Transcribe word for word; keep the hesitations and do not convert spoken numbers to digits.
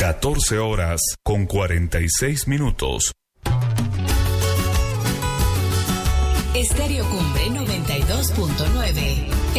catorce horas con cuarenta y seis minutos. Estéreo Cumbre noventa y dos punto nueve.